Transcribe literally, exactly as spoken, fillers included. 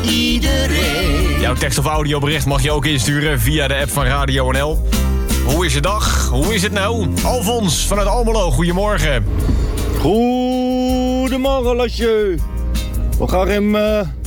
iedereen. Jouw tekst- of audiobericht mag je ook insturen via de app van Radio N L. Hoe is je dag? Hoe is het nou? Alfons vanuit Almelo, goedemorgen. Goedemorgen, Lasje. We gaan hem uh,